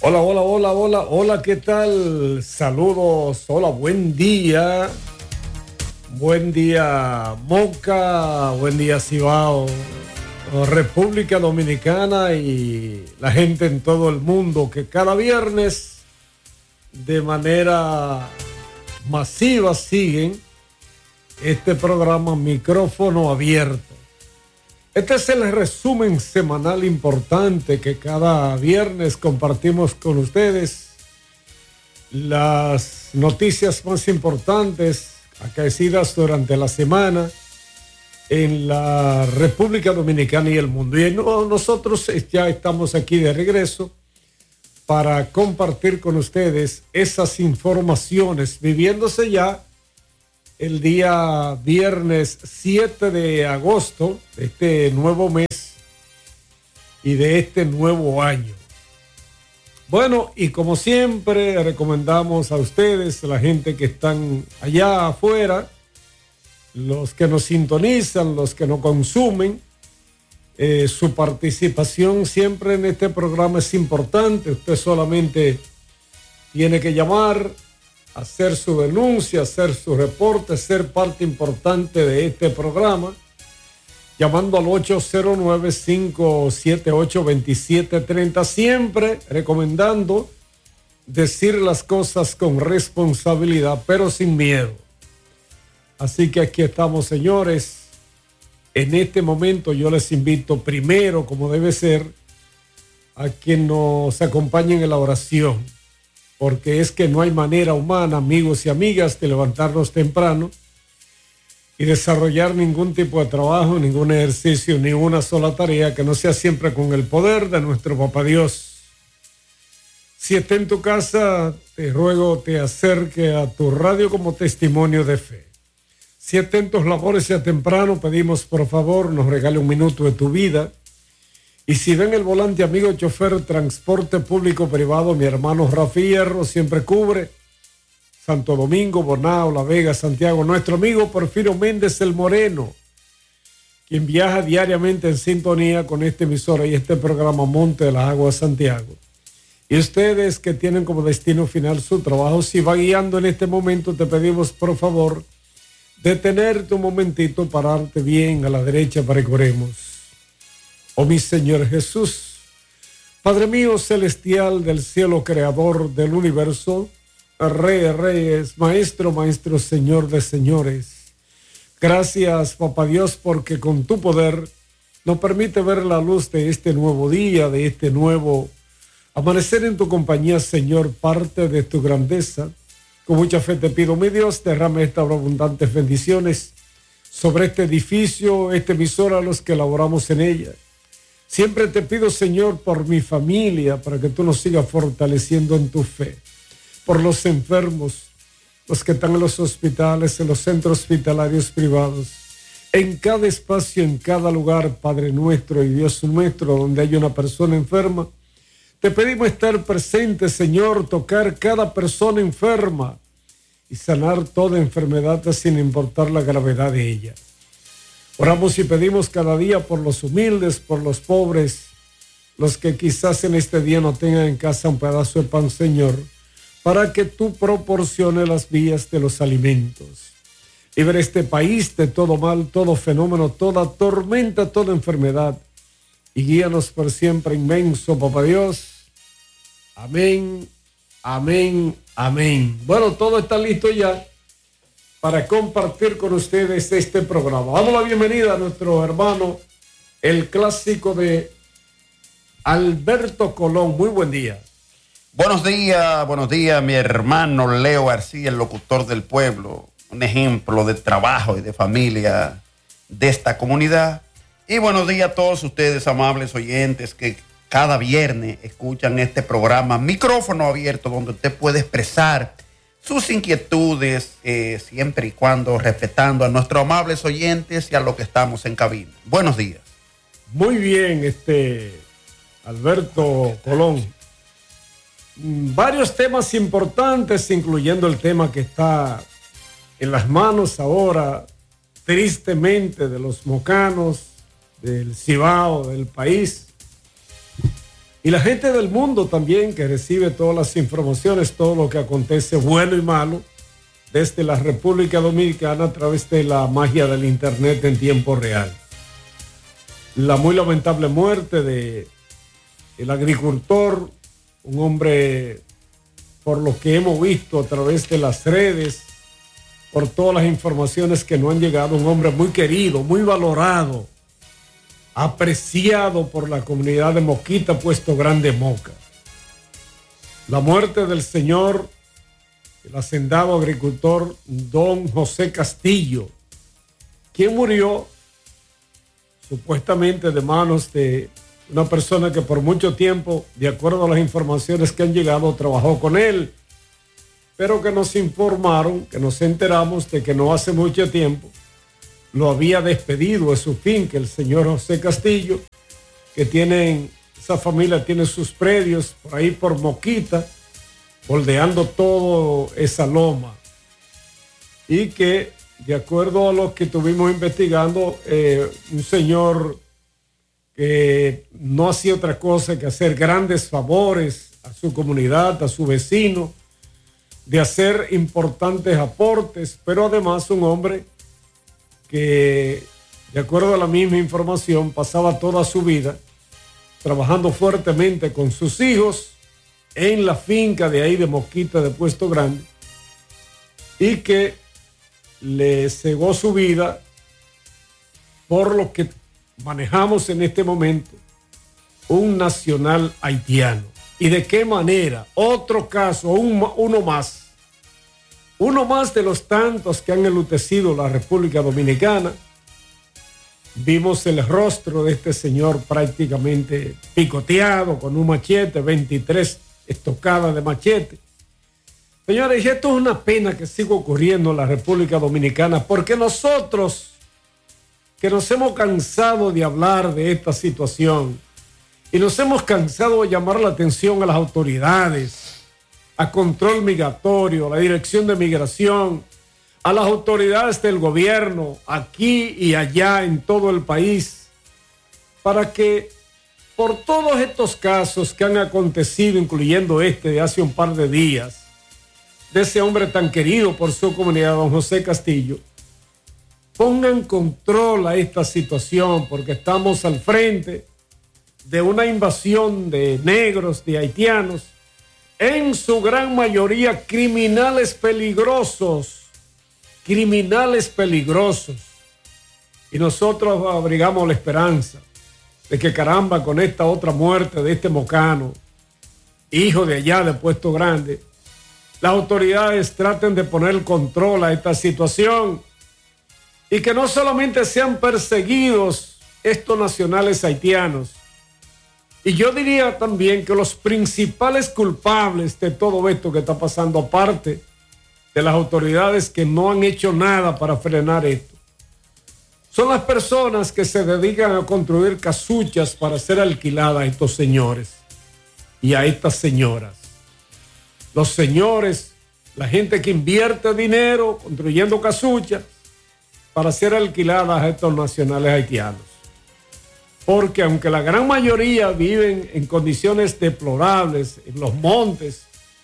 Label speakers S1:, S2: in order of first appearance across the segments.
S1: Hola, hola, hola, hola, hola, ¿qué tal? Saludos, hola, buen día. Buen día, Moca, buen día, Cibao, República Dominicana y la gente en todo el mundo que cada viernes de manera masiva siguen este programa Micrófono Abierto. Este es el resumen semanal importante que cada viernes compartimos con ustedes. Las noticias más importantes acaecidas durante la semana en la República Dominicana y el mundo. Y nosotros ya estamos aquí de regreso para compartir con ustedes esas informaciones, viviéndose ya el día viernes 7 de agosto de este nuevo mes y de este nuevo año. Bueno, y como siempre recomendamos a ustedes, la gente que están allá afuera, los que nos sintonizan, los que nos consumen, su participación siempre en este programa es importante. Usted solamente tiene que llamar, hacer su denuncia, hacer su reporte, ser parte importante de este programa, llamando al 809-578-2730, siempre recomendando decir las cosas con responsabilidad, pero sin miedo. Así que aquí estamos, señores. En este momento yo les invito primero, como debe ser, a que nos acompañen en la oración, porque es que no hay manera humana, amigos y amigas, de levantarnos temprano y desarrollar ningún tipo de trabajo, ningún ejercicio, ni una sola tarea que no sea siempre con el poder de nuestro Papá Dios. Si está en tu casa, te ruego te acerque a tu radio como testimonio de fe. Si está en tus labores ya temprano, pedimos por favor nos regale un minuto de tu vida. Y si ven el volante, amigo chofer, transporte público privado, mi hermano Rafi Hierro siempre cubre Santo Domingo, Bonao, La Vega, Santiago. Nuestro amigo Porfirio Méndez el Moreno, quien viaja diariamente en sintonía con esta emisora y este programa Monte de las Aguas Santiago. Y ustedes que tienen como destino final su trabajo, si va guiando en este momento, te pedimos por favor detenerte un momentito, pararte bien a la derecha para que oremos. Oh mi Señor Jesús, Padre mío celestial del cielo, creador del universo, Rey de reyes, maestro, Señor de señores. Gracias, Papá Dios, porque con tu poder nos permite ver la luz de este nuevo día, de este nuevo amanecer en tu compañía, Señor, parte de tu grandeza. Con mucha fe te pido, mi Dios, derrame estas abundantes bendiciones sobre este edificio, esta emisora, los que laboramos en ella. Siempre te pido, Señor, por mi familia, para que tú nos sigas fortaleciendo en tu fe. Por los enfermos, los que están en los hospitales, en los centros hospitalarios privados, en cada espacio, en cada lugar, Padre nuestro y Dios nuestro, donde hay una persona enferma, te pedimos estar presente, Señor, tocar cada persona enferma y sanar toda enfermedad sin importar la gravedad de ella. Oramos y pedimos cada día por los humildes, por los pobres, los que quizás en este día no tengan en casa un pedazo de pan, Señor, para que tú proporciones las vías de los alimentos. Libre este país de todo mal, todo fenómeno, toda tormenta, toda enfermedad. Y guíanos por siempre, inmenso Papá Dios. Amén, amén, amén. Bueno, todo está listo ya para compartir con ustedes este programa. Damos la bienvenida a nuestro hermano, el clásico de Alberto Colón. Muy buen día.
S2: Buenos días, mi hermano Leo García, el locutor del pueblo, un ejemplo de trabajo y de familia de esta comunidad. Y buenos días a todos ustedes, amables oyentes, que cada viernes escuchan este programa Micrófono Abierto, donde usted puede expresar sus inquietudes, siempre y cuando respetando a nuestros amables oyentes y a los que estamos en cabina. Buenos días.
S1: Muy bien, Alberto Colón. Varios temas importantes, incluyendo el tema que está en las manos ahora, tristemente, de los mocanos, del Cibao, del país. Y la gente del mundo también que recibe todas las informaciones, todo lo que acontece bueno y malo desde la República Dominicana a través de la magia del Internet en tiempo real. La muy lamentable muerte de el agricultor, un hombre, por lo que hemos visto a través de las redes, por todas las informaciones que nos han llegado, un hombre muy querido, muy valorado, apreciado por la comunidad de Moquita, Puesto Grande, Moca. La muerte del señor, el hacendado agricultor don José Castillo, quien murió supuestamente de manos de una persona que por mucho tiempo, de acuerdo a las informaciones que han llegado, trabajó con él, pero que nos informaron, que nos enteramos de que no hace mucho tiempo lo había despedido de su finca el señor José Castillo, que esa familia tiene sus predios por ahí por Moquita, bordeando todo esa loma, y que de acuerdo a lo que estuvimos investigando, un señor que no hacía otra cosa que hacer grandes favores a su comunidad, a su vecino, de hacer importantes aportes, pero además un hombre que, de acuerdo a la misma información, pasaba toda su vida trabajando fuertemente con sus hijos en la finca de ahí de Moquita de Puesto Grande, y que le cegó su vida por lo que manejamos en este momento, un nacional haitiano. ¿Y de qué manera? Otro caso, uno más de los tantos que han enlutecido la República Dominicana. Vimos el rostro de este señor prácticamente picoteado con un machete, 23 estocadas de machete. Señores, esto es una pena que siga ocurriendo en la República Dominicana, porque nosotros que nos hemos cansado de hablar de esta situación y nos hemos cansado de llamar la atención a las autoridades, a control migratorio, a la Dirección de Migración, a las autoridades del gobierno, aquí y allá en todo el país, para que por todos estos casos que han acontecido, incluyendo este de hace un par de días, de ese hombre tan querido por su comunidad, don José Castillo, pongan control a esta situación, porque estamos al frente de una invasión de negros, de haitianos, en su gran mayoría criminales peligrosos. Y nosotros abrigamos la esperanza de que caramba, con esta otra muerte de este mocano, hijo de allá de Puesto Grande, las autoridades traten de poner control a esta situación y que no solamente sean perseguidos estos nacionales haitianos. Y yo diría también que los principales culpables de todo esto que está pasando, aparte de las autoridades que no han hecho nada para frenar esto, son las personas que se dedican a construir casuchas para ser alquiladas a estos señores y a estas señoras. Los señores, la gente que invierte dinero construyendo casuchas para ser alquiladas a estos nacionales haitianos. Porque aunque la gran mayoría viven en condiciones deplorables, en los montes,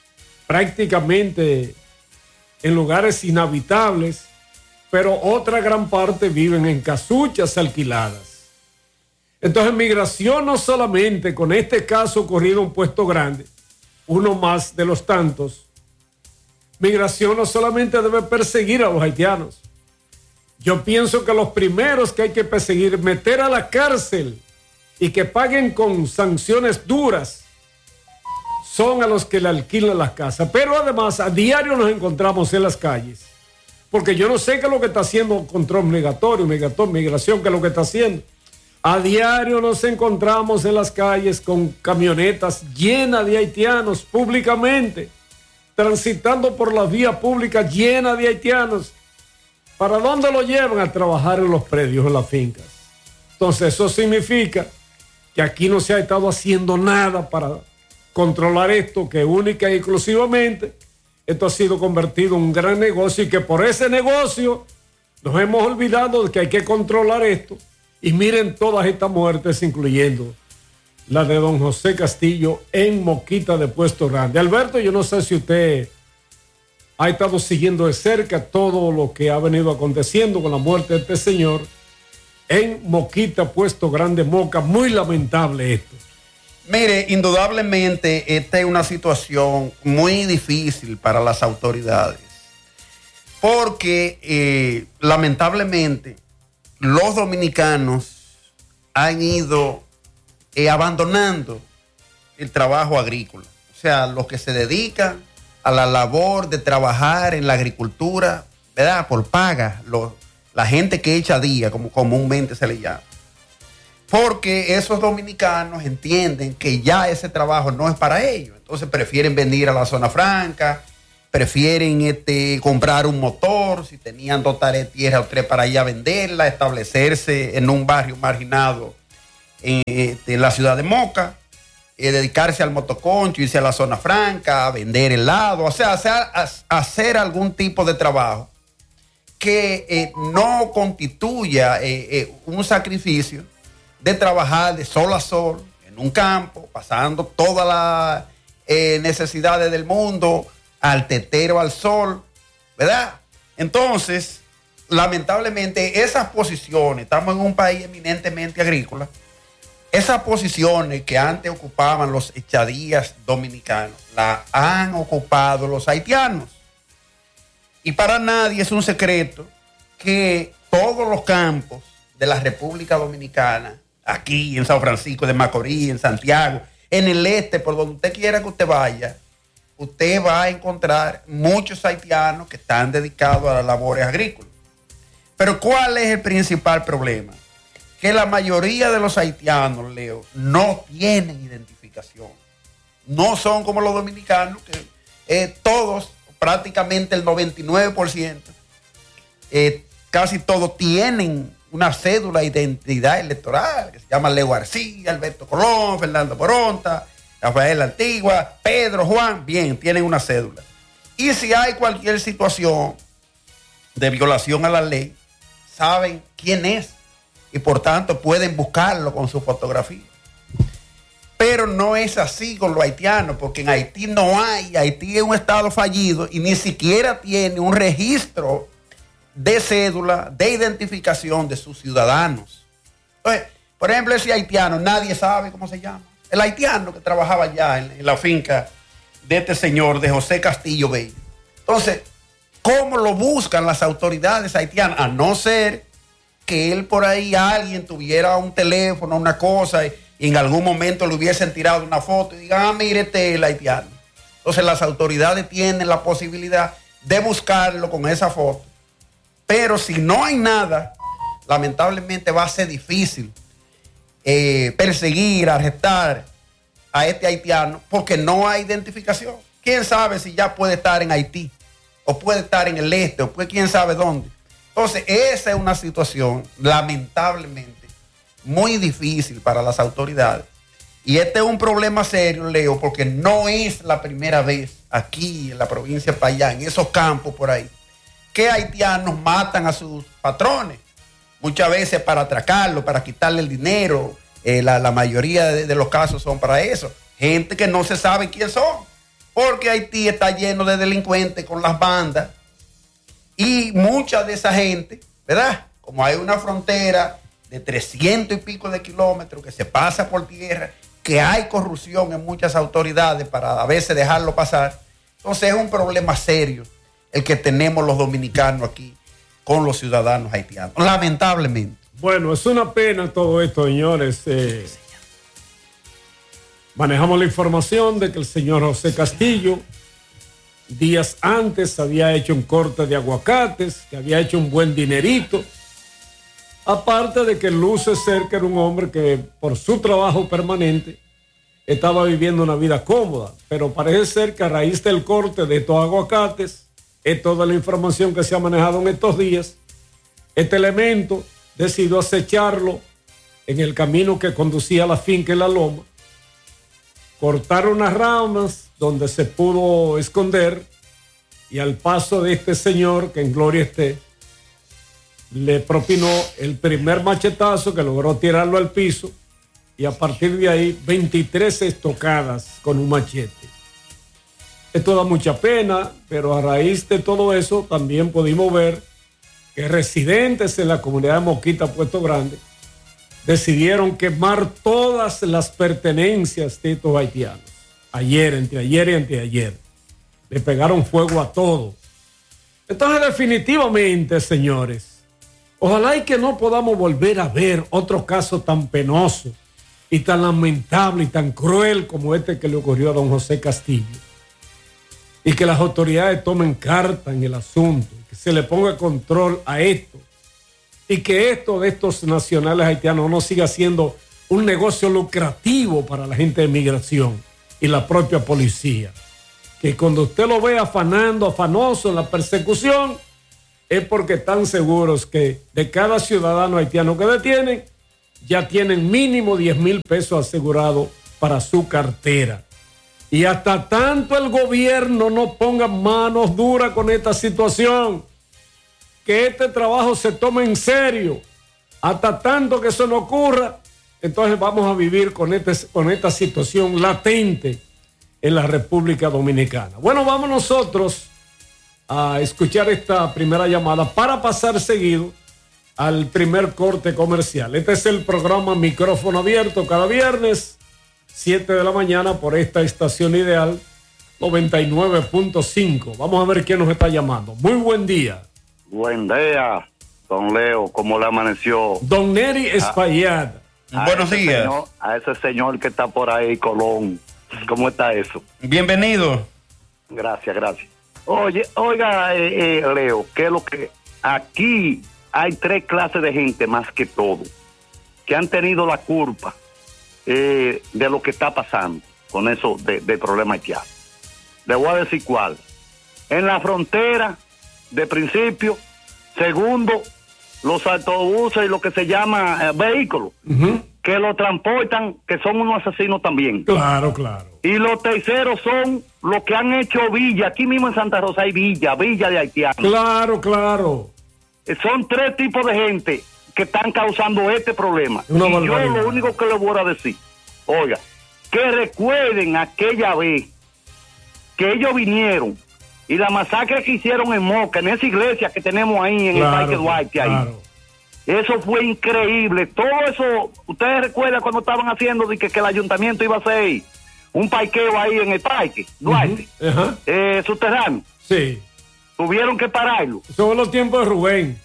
S1: prácticamente en lugares inhabitables, pero otra gran parte viven en casuchas alquiladas. Entonces, migración no solamente con este caso ocurrido en Puesto Grande, uno más de los tantos, migración no solamente debe perseguir a los haitianos. Yo pienso que los primeros que hay que perseguir, meter a la cárcel y que paguen con sanciones duras, son a los que le alquilan las casas. Pero además, a diario nos encontramos en las calles, porque yo no sé qué es lo que está haciendo control migratorio, migración, qué es lo que está haciendo. A diario nos encontramos en las calles con camionetas llenas de haitianos públicamente, transitando por las vías públicas llenas de haitianos. ¿Para dónde lo llevan? A trabajar en los predios, en las fincas. Entonces eso significa que aquí no se ha estado haciendo nada para controlar esto, que única y exclusivamente esto ha sido convertido en un gran negocio, y que por ese negocio nos hemos olvidado de que hay que controlar esto. Y miren todas estas muertes, incluyendo la de don José Castillo en Moquita de Puesto Grande. Alberto, yo no sé si usted ha estado siguiendo de cerca todo lo que ha venido aconteciendo con la muerte de este señor en Moquita, Puesto Grande, Moca. Muy lamentable esto.
S2: Mire, indudablemente esta es una situación muy difícil para las autoridades, porque lamentablemente los dominicanos han ido abandonando el trabajo agrícola. O sea, los que se dedican a la labor de trabajar en la agricultura, ¿verdad? Por paga, la gente que echa día, como comúnmente se le llama. Porque esos dominicanos entienden que ya ese trabajo no es para ellos. Entonces prefieren venir a la zona franca, prefieren comprar un motor, si tenían 2 tareas de tierra o 3 para allá venderla, establecerse en un barrio marginado en la ciudad de Moca, dedicarse al motoconcho, irse a la zona franca, a vender helado, o sea, hacer algún tipo de trabajo que no constituya un sacrificio de trabajar de sol a sol en un campo, pasando todas las necesidades del mundo, al tetero, al sol, ¿verdad? Entonces, lamentablemente, esas posiciones, estamos en un país eminentemente agrícola, esas posiciones que antes ocupaban los echadías dominicanos, las han ocupado los haitianos. Y para nadie es un secreto que todos los campos de la República Dominicana, aquí en San Francisco de Macorís, en Santiago, en el este, por donde usted quiera que usted vaya, usted va a encontrar muchos haitianos que están dedicados a las labores agrícolas. Pero ¿cuál es el principal problema? Que la mayoría de los haitianos, Leo, no tienen identificación. No son como los dominicanos, que todos, prácticamente el 99%, casi todos tienen una cédula de identidad electoral, que se llama Leo García, Alberto Colón, Fernando Boronta, Rafael Antigua, Pedro, Juan, bien, tienen una cédula. Y si hay cualquier situación de violación a la ley, saben quién es y por tanto pueden buscarlo con su fotografía. Pero no es así con los haitianos, porque en Haití no hay, Haití es un estado fallido y ni siquiera tiene un registro de cédula, de identificación de sus ciudadanos. Entonces, por ejemplo, ese haitiano, nadie sabe cómo se llama. El haitiano que trabajaba allá en la finca de este señor, de José Castillo Bello. Entonces, ¿cómo lo buscan las autoridades haitianas? A no ser que él por ahí, alguien tuviera un teléfono, una cosa, y en algún momento le hubiesen tirado una foto y digan, mire, este es el haitiano. Entonces, las autoridades tienen la posibilidad de buscarlo con esa foto. Pero si no hay nada, lamentablemente va a ser difícil perseguir, arrestar a este haitiano porque no hay identificación. ¿Quién sabe si ya puede estar en Haití o puede estar en el este o quién sabe dónde? Entonces, esa es una situación lamentablemente muy difícil para las autoridades. Y este es un problema serio, Leo, porque no es la primera vez aquí en la provincia de Payá, en esos campos por ahí, que haitianos matan a sus patrones, muchas veces para atracarlo, para quitarle el dinero. La mayoría de los casos son para eso. Gente que no se sabe quién son, porque Haití está lleno de delincuentes con las bandas y mucha de esa gente, ¿verdad? Como hay una frontera de 300 y pico de kilómetros que se pasa por tierra, que hay corrupción en muchas autoridades para a veces dejarlo pasar. Entonces es un problema serio el que tenemos los dominicanos aquí con los ciudadanos haitianos, lamentablemente.
S1: Bueno, es una pena todo esto, señores. Manejamos la información de que el señor José Castillo días antes había hecho un corte de aguacates, que había hecho un buen dinerito. Aparte de que luce ser que era un hombre que por su trabajo permanente estaba viviendo una vida cómoda, pero parece ser que a raíz del corte de estos aguacates, es toda la información que se ha manejado en estos días, este elemento decidió acecharlo en el camino que conducía a la finca en la loma, cortar unas ramas donde se pudo esconder y al paso de este señor, que en gloria esté, le propinó el primer machetazo que logró tirarlo al piso y a partir de ahí 23 estocadas con un machete. Esto da mucha pena, pero a raíz de todo eso también pudimos ver que residentes en la comunidad de Moquita, Puerto Grande, decidieron quemar todas las pertenencias de estos haitianos. Ayer, anteayer y anteayer. Le pegaron fuego a todo. Entonces, definitivamente, señores, ojalá y que no podamos volver a ver otro caso tan penoso y tan lamentable y tan cruel como este que le ocurrió a don José Castillo. Y que las autoridades tomen carta en el asunto, que se le ponga control a esto y que esto de estos nacionales haitianos no siga siendo un negocio lucrativo para la gente de migración y la propia policía. Que cuando usted lo ve afanando, afanoso en la persecución, es porque están seguros que de cada ciudadano haitiano que detienen, ya tienen mínimo 10,000 pesos asegurados para su cartera. Y hasta tanto el gobierno no ponga manos duras con esta situación, que este trabajo se tome en serio, hasta tanto que eso no ocurra, entonces vamos a vivir con esta situación latente en la República Dominicana. Bueno, vamos nosotros a escuchar esta primera llamada para pasar seguido al primer corte comercial. Este es el programa Micrófono Abierto cada viernes, 7 de la mañana por esta estación ideal 99.5. Vamos a ver quién nos está llamando. Muy buen día.
S3: Buen día, don Leo. ¿Cómo le amaneció?
S1: Don Neri Espaillat.
S2: Buenos días.
S3: Señor, a ese señor que está por ahí, Colón. ¿Cómo está eso?
S2: Bienvenido.
S3: Gracias. Oiga, Leo, ¿qué es lo que...? Aquí hay 3 clases de gente más que todo, que han tenido la culpa de lo que está pasando con eso del problema haitiano. Le voy a decir cuál. En la frontera, de principio. Segundo, los autobuses y lo que se llama vehículos, que lo transportan, que son unos asesinos también.
S1: Claro.
S3: Y los terceros son los que han hecho villa. Aquí mismo en Santa Rosa hay villa de haitianos.
S1: Claro.
S3: Son 3 tipos de gente que están causando este problema.
S1: Una
S3: y yo
S1: barbaridad.
S3: lo único que les voy a decir, oiga, que recuerden aquella vez que ellos vinieron y la masacre que hicieron en Moca, en esa iglesia que tenemos ahí en el Parque Duarte ahí.
S1: Claro.
S3: Eso fue increíble. Todo eso, ustedes recuerdan cuando estaban haciendo de que el ayuntamiento iba a hacer un parqueo ahí en el Parque Duarte, subterráneo.
S1: Sí.
S3: Tuvieron que pararlo.
S1: Esos son los tiempos de Rubén.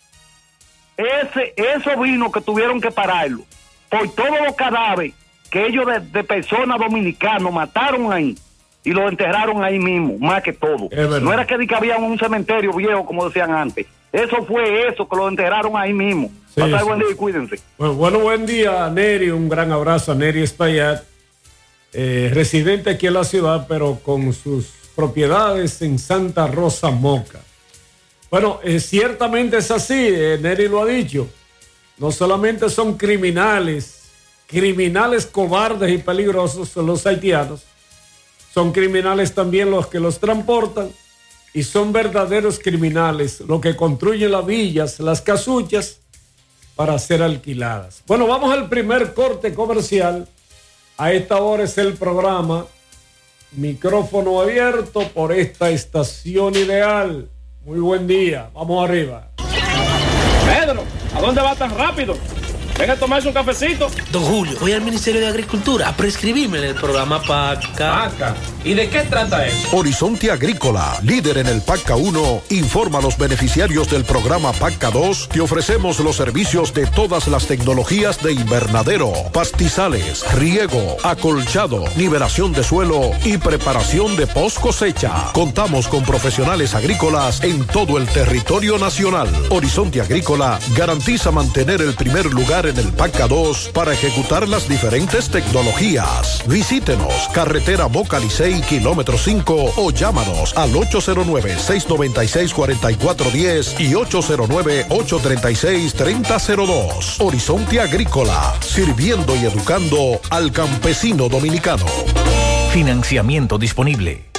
S3: Eso vino que tuvieron que pararlo por todos los cadáveres que ellos de personas dominicanos mataron ahí y los enterraron ahí mismo, más que todo. No era que había un cementerio viejo como decían antes. Eso fue eso, que lo enterraron ahí mismo.
S1: Sí,
S3: buen día y cuídense.
S1: Bueno, buen día, Neri. Un gran abrazo a Neri Espaillat, residente aquí en la ciudad, pero con sus propiedades en Santa Rosa, Moca. Bueno, ciertamente es así, Neri lo ha dicho. No solamente son criminales cobardes y peligrosos son los haitianos, son criminales también los que los transportan y son verdaderos criminales los que construyen las villas, las casuchas para ser alquiladas. Bueno, vamos al primer corte comercial. A esta hora es el programa Micrófono Abierto por esta estación ideal. Muy buen día, vamos arriba.
S4: Pedro, ¿a dónde va tan rápido? Venga a tomarse un cafecito.
S5: Don Julio, voy al Ministerio de Agricultura a prescribirme el programa PACA.
S4: ¿Y de qué trata eso?
S6: Horizonte Agrícola, líder en el PACA 1, informa a los beneficiarios del programa PACA 2 que ofrecemos los servicios de todas las tecnologías de invernadero, pastizales, riego, acolchado, nivelación de suelo y preparación de post cosecha. Contamos con profesionales agrícolas en todo el territorio nacional. Horizonte Agrícola garantiza mantener el primer lugar en el PACA 2 para ejecutar las diferentes tecnologías. Visítenos, carretera Moca Licey, kilómetro 5, o llámanos al 809-696-4410 y 809-836-3002. Horizonte Agrícola, sirviendo y educando al campesino dominicano.
S7: Financiamiento disponible.